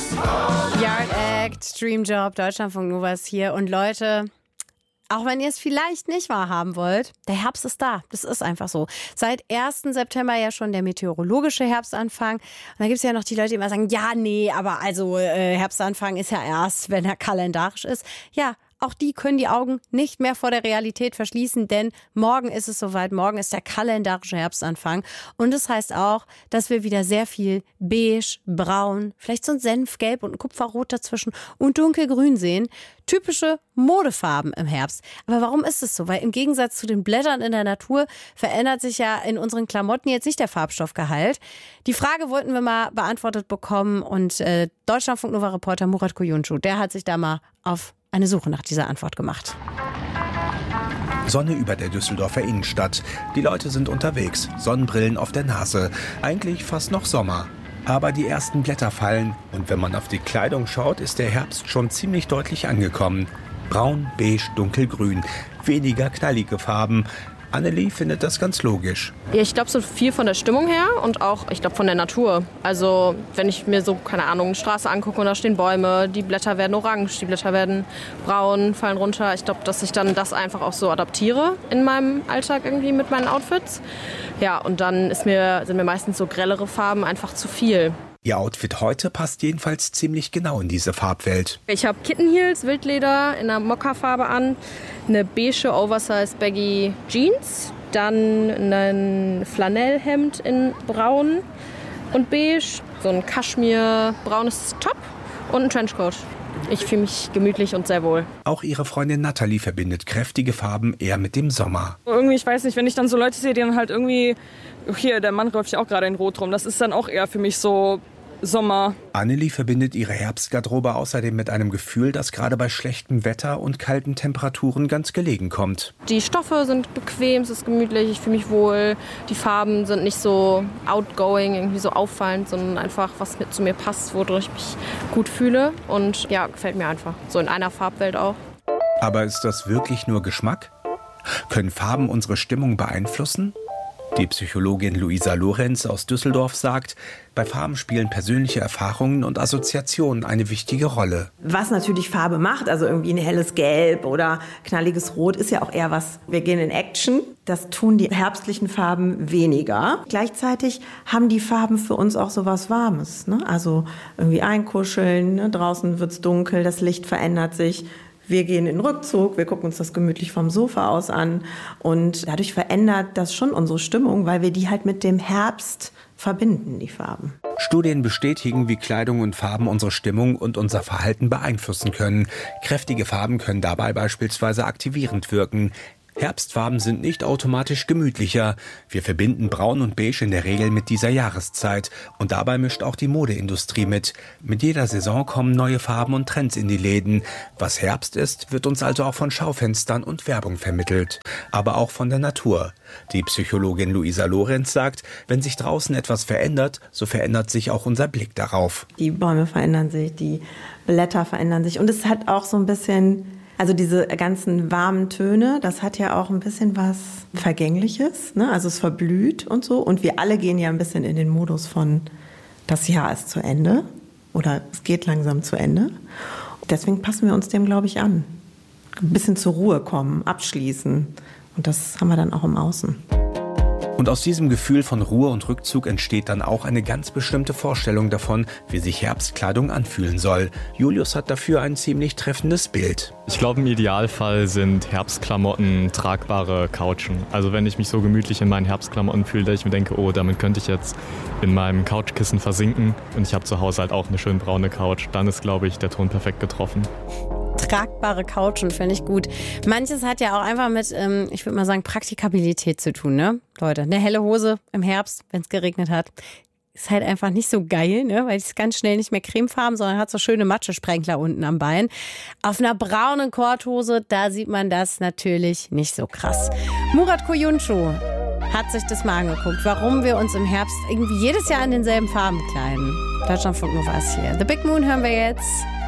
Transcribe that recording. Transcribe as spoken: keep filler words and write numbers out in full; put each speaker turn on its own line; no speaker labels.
Yard Act, Dream Job, Deutschlandfunk Nova ist hier. Und Leute, auch wenn ihr es vielleicht nicht wahrhaben wollt, der Herbst ist da. Das ist einfach so. Seit ersten September ja schon der meteorologische Herbstanfang. Und da gibt es ja noch die Leute, die immer sagen, ja, nee, aber also äh, Herbstanfang ist ja erst, wenn er kalendarisch ist. Ja, auch die können die Augen nicht mehr vor der Realität verschließen, denn morgen ist es soweit. Morgen ist der kalendarische Herbstanfang. Und das heißt auch, dass wir wieder sehr viel beige, braun, vielleicht so ein Senfgelb und ein Kupferrot dazwischen und dunkelgrün sehen. Typische Modefarben im Herbst. Aber warum ist es so? Weil im Gegensatz zu den Blättern in der Natur verändert sich ja in unseren Klamotten jetzt nicht der Farbstoffgehalt. Die Frage wollten wir mal beantwortet bekommen und äh, Deutschlandfunk Nova Reporter Murat Kuyuncu, der hat sich da mal auf eine Suche nach dieser Antwort gemacht.
Sonne über der Düsseldorfer Innenstadt. Die Leute sind unterwegs, Sonnenbrillen auf der Nase. Eigentlich fast noch Sommer. Aber die ersten Blätter fallen und wenn man auf die Kleidung schaut, ist der Herbst schon ziemlich deutlich angekommen. Braun, beige, dunkelgrün. Weniger knallige Farben. Annelie findet das ganz logisch.
Ja, ich glaube so viel von der Stimmung her und auch, ich glaube, von der Natur. Also wenn ich mir so, keine Ahnung, eine Straße angucke und da stehen Bäume, die Blätter werden orange, die Blätter werden braun, fallen runter. Ich glaube, dass ich dann das einfach auch so adaptiere in meinem Alltag irgendwie mit meinen Outfits. Ja, und dann ist mir, sind mir meistens so grellere Farben einfach zu viel.
Ihr Outfit heute passt jedenfalls ziemlich genau in diese Farbwelt.
Ich habe Kitten Heels, Wildleder in einer Mokka-Farbe an, eine beige Oversize Baggy Jeans, dann ein Flanellhemd in braun und beige, so ein Kaschmir-braunes Top und ein Trenchcoat. Ich fühle mich gemütlich und sehr wohl.
Auch ihre Freundin Nathalie verbindet kräftige Farben eher mit dem Sommer.
Irgendwie, ich weiß nicht, wenn ich dann so Leute sehe, die dann halt irgendwie, hier, der Mann läuft ja auch gerade in Rot rum, das ist dann auch eher für mich so Sommer.
Annelie verbindet ihre Herbstgarderobe außerdem mit einem Gefühl, das gerade bei schlechtem Wetter und kalten Temperaturen ganz gelegen kommt.
Die Stoffe sind bequem, es ist gemütlich, ich fühle mich wohl. Die Farben sind nicht so outgoing, irgendwie so auffallend, sondern einfach, was mit zu mir passt, wodurch ich mich gut fühle. Und ja, gefällt mir einfach. So in einer Farbwelt auch.
Aber ist das wirklich nur Geschmack? Können Farben unsere Stimmung beeinflussen? Die Psychologin Luisa Lorenz aus Düsseldorf sagt, bei Farben spielen persönliche Erfahrungen und Assoziationen eine wichtige Rolle.
Was natürlich Farbe macht, also irgendwie ein helles Gelb oder knalliges Rot, ist ja auch eher was, wir gehen in Action. Das tun die herbstlichen Farben weniger. Gleichzeitig haben die Farben für uns auch so was Warmes, ne? Also irgendwie einkuscheln, ne? Draußen wird's dunkel, das Licht verändert sich. Wir gehen in den Rückzug, wir gucken uns das gemütlich vom Sofa aus an und dadurch verändert das schon unsere Stimmung, weil wir die halt mit dem Herbst verbinden, die Farben.
Studien bestätigen, wie Kleidung und Farben unsere Stimmung und unser Verhalten beeinflussen können. Kräftige Farben können dabei beispielsweise aktivierend wirken. Herbstfarben sind nicht automatisch gemütlicher. Wir verbinden Braun und Beige in der Regel mit dieser Jahreszeit. Und dabei mischt auch die Modeindustrie mit. Mit jeder Saison kommen neue Farben und Trends in die Läden. Was Herbst ist, wird uns also auch von Schaufenstern und Werbung vermittelt. Aber auch von der Natur. Die Psychologin Luisa Lorenz sagt, wenn sich draußen etwas verändert, so verändert sich auch unser Blick darauf.
Die Bäume verändern sich, die Blätter verändern sich. Und es hat auch so ein bisschen... Also diese ganzen warmen Töne, das hat ja auch ein bisschen was Vergängliches, ne? Also es verblüht und so. Und wir alle gehen ja ein bisschen in den Modus von, das Jahr ist zu Ende oder es geht langsam zu Ende. Deswegen passen wir uns dem, glaube ich, an. Ein bisschen zur Ruhe kommen, abschließen. Und das haben wir dann auch im Außen.
Und aus diesem Gefühl von Ruhe und Rückzug entsteht dann auch eine ganz bestimmte Vorstellung davon, wie sich Herbstkleidung anfühlen soll. Julius hat dafür ein ziemlich treffendes Bild.
Ich glaube, im Idealfall sind Herbstklamotten tragbare Couchen. Also wenn ich mich so gemütlich in meinen Herbstklamotten fühle, dass ich mir denke, oh, damit könnte ich jetzt in meinem Couchkissen versinken und ich habe zu Hause halt auch eine schön braune Couch, dann ist, glaube ich, der Ton perfekt getroffen.
Tragbare Couchen, finde ich gut. Manches hat ja auch einfach mit, ähm, ich würde mal sagen, Praktikabilität zu tun, ne? Leute, eine helle Hose im Herbst, wenn es geregnet hat, ist halt einfach nicht so geil, ne? Weil es ist ganz schnell nicht mehr cremefarben, sondern hat so schöne Matschesprenkler unten am Bein. Auf einer braunen Korthose, da sieht man das natürlich nicht so krass. Murat Kuyuncu hat sich das mal angeguckt, warum wir uns im Herbst irgendwie jedes Jahr in denselben Farben kleiden. Deutschlandfunk Nova ist hier. The Big Moon hören wir jetzt.